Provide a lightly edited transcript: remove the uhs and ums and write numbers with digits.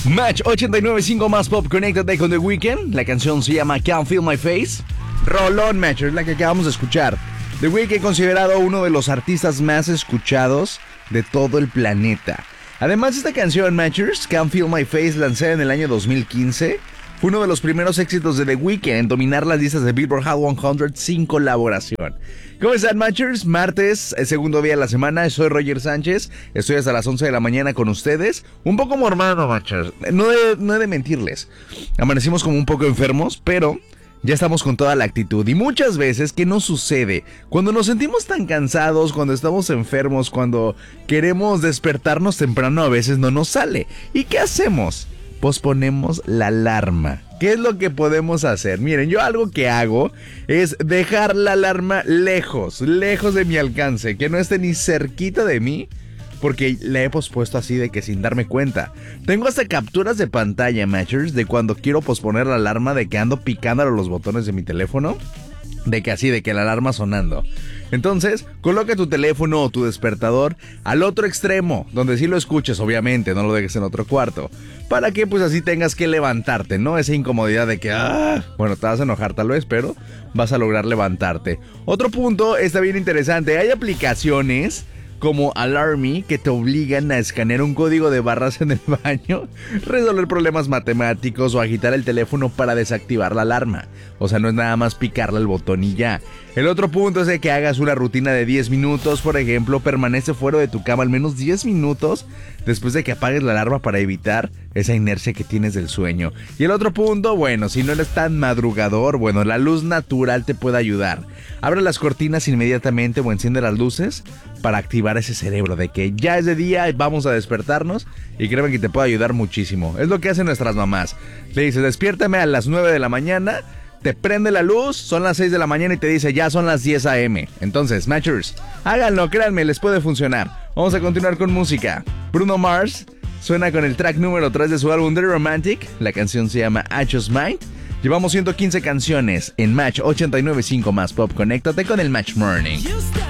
Match 89.5 más pop, conéctate con The Weeknd. La canción se llama Can't Feel My Face. Rolón, Matchers, la que acabamos de escuchar. The Weeknd, considerado uno de los artistas más escuchados de todo el planeta. Además, esta canción, Matchers, Can't Feel My Face, lanzada en el año 2015, fue uno de los primeros éxitos de The Weeknd en dominar las listas de Billboard Hot 100 sin colaboración. ¿Cómo están, Matchers? Martes, el segundo día de la semana. Soy Roger Sánchez. Estoy hasta las 11 de la mañana con ustedes. Un poco mormado, Matchers. No he de mentirles. Amanecimos como un poco enfermos, pero ya estamos con toda la actitud. Y muchas veces, ¿qué nos sucede? Cuando nos sentimos tan cansados, cuando estamos enfermos, cuando queremos despertarnos temprano, a veces no nos sale. ¿Y qué hacemos? Posponemos la alarma. ¿Qué es lo que podemos hacer? Miren, yo algo que hago es dejar la alarma lejos de mi alcance, que no esté ni cerquita de mí, porque la he pospuesto así de que sin darme cuenta. Tengo hasta capturas de pantalla, Matchers, de cuando quiero posponer la alarma, de que ando picándole los botones de mi teléfono, de que la alarma sonando. Entonces, coloca tu teléfono o tu despertador al otro extremo, donde sí lo escuches, obviamente, no lo dejes en otro cuarto, para que pues así tengas que levantarte, ¿no? Esa incomodidad de que, bueno, te vas a enojar tal vez, pero vas a lograr levantarte. Otro punto está bien interesante, hay aplicaciones como Alarmy que te obligan a escanear un código de barras en el baño, resolver problemas matemáticos o agitar el teléfono para desactivar la alarma. O sea, no es nada más picarle el botón y ya. El otro punto es de que hagas una rutina de 10 minutos, por ejemplo, permanece fuera de tu cama al menos 10 minutos después de que apagues la alarma para evitar esa inercia que tienes del sueño. Y el otro punto, bueno, si no eres tan madrugador, bueno, la luz natural te puede ayudar. Abre las cortinas inmediatamente o enciende las luces para activar ese cerebro de que ya es de día y vamos a despertarnos, y créeme que te puede ayudar muchísimo. Es lo que hacen nuestras mamás. Le dices, despiértame a las 9 de la mañana, te prende la luz, son las 6 de la mañana y te dice, ya son las 10 a.m. Entonces, Matchers, háganlo, créanme, les puede funcionar. Vamos a continuar con música. Bruno Mars suena con el track número 3 de su álbum The Romantic. La canción se llama I Just Might. Llevamos 115 canciones en Match 89.5 más pop. Conéctate con el Match Morning.